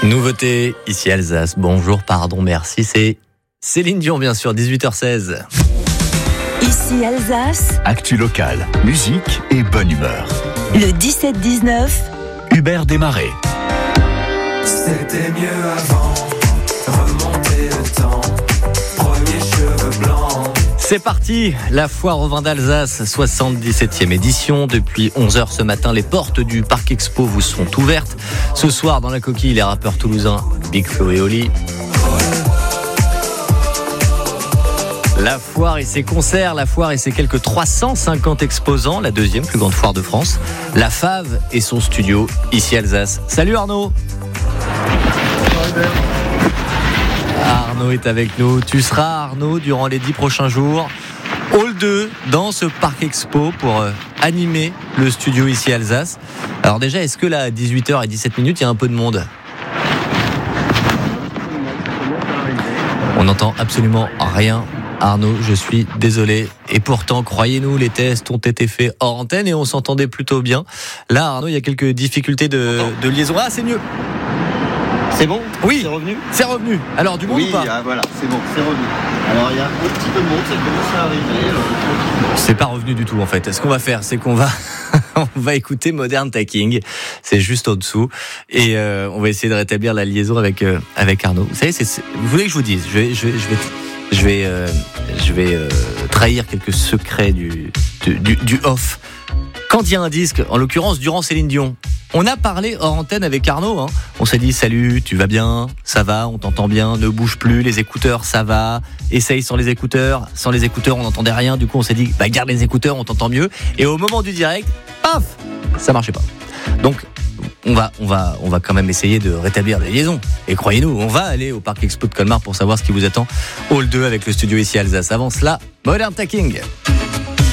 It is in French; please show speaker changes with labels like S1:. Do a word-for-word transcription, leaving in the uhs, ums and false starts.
S1: Nouveauté, ici Alsace. Bonjour, pardon, merci. C'est Céline Dion, bien sûr, dix-huit heures seize.
S2: Ici Alsace.
S3: Actu locale, musique et bonne humeur.
S2: Le dix-sept dix-neuf.
S3: Hubert Desmarais.
S4: C'était mieux avant, remonter le temps, premiers cheveux blancs.
S1: C'est parti, la foire au vin d'Alsace, soixante-dix-septième édition. Depuis onze heures ce matin, les portes du Parc Expo vous sont ouvertes. Ce soir, dans la coquille, les rappeurs toulousains Big Flo et Oli. La foire et ses concerts, la foire et ses quelques trois cent cinquante exposants, la deuxième plus grande foire de France. La Fave et son studio, ici Alsace. Salut Arnaud. Arnaud est avec nous. Tu seras, Arnaud, durant les dix prochains jours, hall deux, dans ce Parc Expo pour euh, animer le studio ici à Alsace. Alors déjà, est-ce que là, à dix-huit heures dix-sept minutes, il y a un peu de monde ? On n'entend absolument rien. Arnaud, je suis désolé. Et pourtant, croyez-nous, les tests ont été faits hors antenne et on s'entendait plutôt bien. Là, Arnaud, il y a quelques difficultés de, de liaison. Ah, c'est mieux.
S5: C'est bon ?
S1: Oui,
S5: c'est revenu.
S1: C'est revenu. Alors, du monde
S5: oui,
S1: ou pas ?
S5: Ah, voilà, c'est bon, c'est revenu. Alors, il y a un petit peu de monde, ça commence à arriver. Euh,
S1: c'est pas revenu du tout, en fait. Ce qu'on va faire, c'est qu'on va, on va écouter Modern Talking. C'est juste au dessous. Et euh, on va essayer de rétablir la liaison avec, euh, avec Arnaud. Vous savez, c'est, c'est, vous voulez que je vous dise ? Je vais, je vais, je vais, je vais, euh, je vais euh, trahir quelques secrets du, du, du, du off. Quand il y a un disque, en l'occurrence durant Céline Dion, on a parlé hors antenne avec Arnaud, hein. On s'est dit salut, tu vas bien, ça va, on t'entend bien, ne bouge plus, les écouteurs ça va, essaye sans les écouteurs, sans les écouteurs on n'entendait rien, du coup on s'est dit bah garde les écouteurs, on t'entend mieux, et au moment du direct, paf, ça marchait pas. Donc on va, on va, on va quand même essayer de rétablir la liaison. Et croyez-nous, on va aller au Parc Expo de Colmar pour savoir ce qui vous attend. Hall deux avec le studio ici à Alsace. Avant cela, Modern Talking.